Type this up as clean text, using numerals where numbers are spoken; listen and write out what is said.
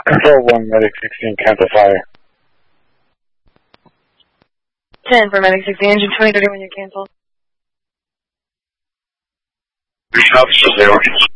Control 1, Medic 16, cancel fire. 10 for Medic 16, engine 2031, you cancel. Officer 0.